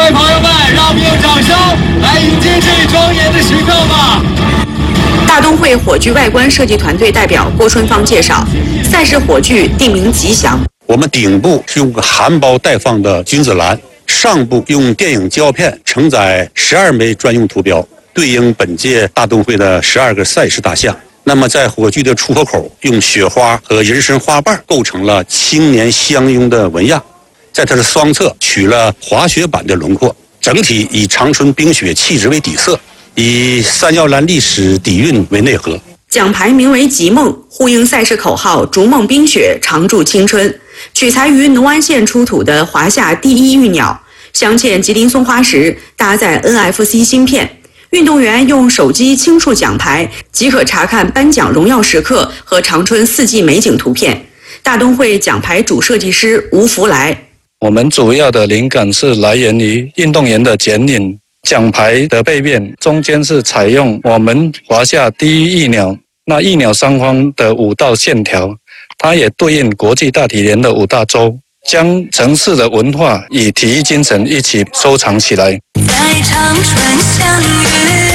位朋友们，让我们用掌声来迎接这一庄严的时刻吧。 大东会火炬外观设计团队代表郭春芳介绍，赛事火炬定名吉祥。 我们顶部是用个含苞待放的君子兰，上部用电影胶片承载12枚专用图标，对应本届大东会的12个赛事大项。那么在火炬的出火口，用雪花和人参花瓣构成了青年相拥的纹样，在它的双侧取了滑雪板的轮廓，整体以长春冰雪气质为底色，以三药兰历史底蕴为内核。 奖牌名为吉梦，呼应赛事口号逐梦冰雪，常驻青春。取材于农安县出土的华夏第一玉鸟，镶嵌吉林松花时搭载 NFC 芯片。运动员用手机轻触奖牌，即可查看颁奖荣耀时刻和长春四季美景图片。大东会奖牌主设计师吴福来， 我们主要的灵感是来源于运动员的剪影。奖牌的背面中间是采用我们华夏第一翼鸟，那翼鸟上方的5道线条，它也对应国际大体联的5大洲，将城市的文化与体育精神一起收藏起来。 在长春相遇。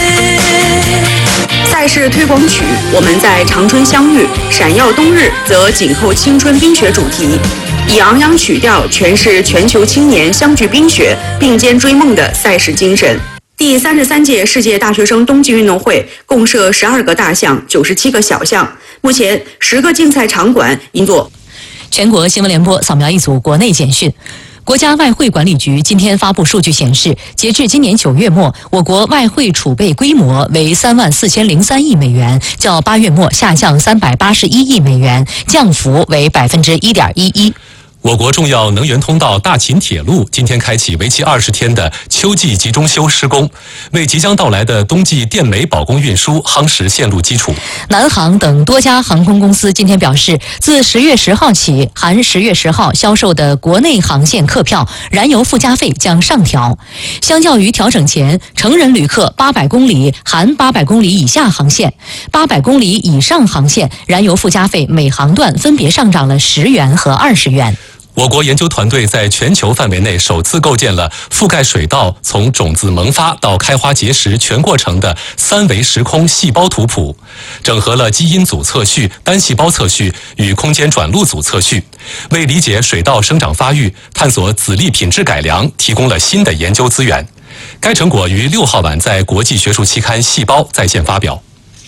赛事推广曲《我们在长春相遇》，闪耀冬日则紧扣青春冰雪主题，以昂扬曲调诠释全球青年相聚冰雪、并肩追梦的赛事精神。第33届世界大学生冬季运动会共设12个大项、97个小项，目前10个竞赛场馆已作。 全国新闻联播扫描一组国内简讯。国家外汇管理局今天发布数据显示，截至今年9月末，我国外汇储备规模为34003亿美元，较8月末下降381亿美元，降幅为1.11%。 我国重要能源通道大秦铁路今天开启为期20天的秋季集中修施工，为即将到来的冬季电煤保供运输夯实线路基础。 南航等多家航空公司今天表示，自10月10号起，含10月10号销售的国内航线客票燃油附加费将上调。相较于调整前，成人旅客800公里含800公里以下航线、800公里以上航线燃油附加费每航段分别上涨了10元和20元。 我国研究团队在全球范围内首次构建了覆盖水稻从种子萌发到开花结实全过程的3维时空细胞图谱，整合了基因组测序、单细胞测序与空间转录组测序，为理解水稻生长发育、探索籽粒品质改良提供了新的研究资源。该成果于6号晚在国际学术期刊《细胞》在线发表。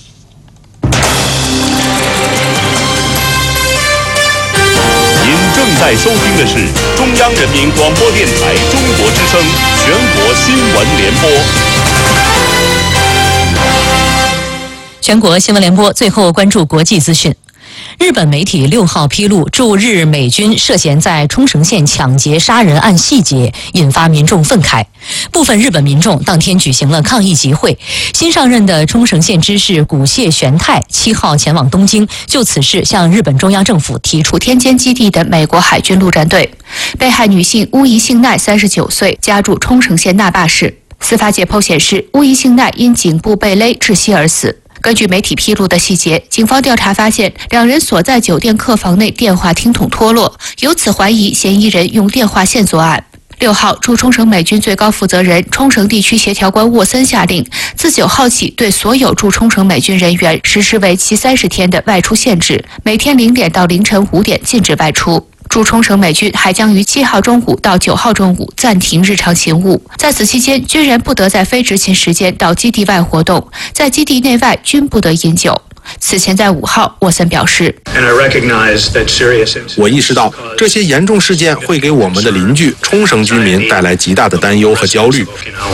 正在收听的是中央人民广播电台中国之声全国新闻联播。 全国新闻联播最后关注国际资讯。日本媒体6号披露驻日美军涉嫌在冲绳县抢劫杀人案细节，引发民众愤慨。部分日本民众当天举行了抗议集会。新上任的冲绳县知事古谢玄太7号前往东京，就此事向日本中央政府提出。 天间基地的美国海军陆战队被害女性乌宜幸奈39岁，家住冲绳县那霸市。司法解剖显示，乌宜幸奈因颈部被勒窒息而死。根据媒体披露的细节，警方调查发现，2人所在酒店客房内电话听筒脱落，由此怀疑嫌疑人用电话线作案。6号，驻冲绳美军最高负责人、冲绳地区协调官沃森下令，自9号起对所有驻冲绳美军人员实施为期30天的外出限制，每天0点到凌晨5点禁止外出。驻冲绳美军还将于7号中午到9号中午暂停日常勤务，在此期间，军人不得在非执勤时间到基地外活动，在基地内外均不得饮酒。此前在5号，沃森表示， 我意识到这些严重事件会给我们的邻居冲绳居民带来极大的担忧和焦虑。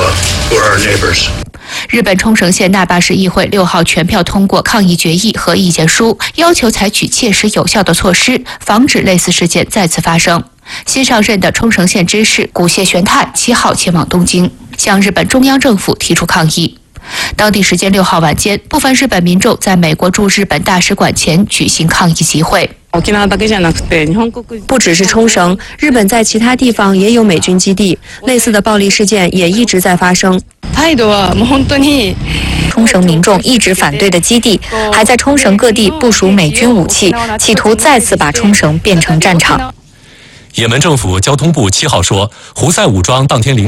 日本冲绳县那霸市议会6号全票通过抗议决议和意见书，要求采取切实有效的措施，防止类似事件再次发生。新上任的冲绳县知事古谢玄太7号前往东京，向日本中央政府提出抗议。当地时间6号晚间，部分日本民众在美国驻日本大使馆前举行抗议集会。 不只是冲绳，日本在其他地方也有美军基地，类似的暴力事件也一直在发生。 冲绳民众一直反对的基地，还在冲绳各地部署美军武器，企图再次把冲绳变成战场。 也门政府交通部7号说，胡塞武装当天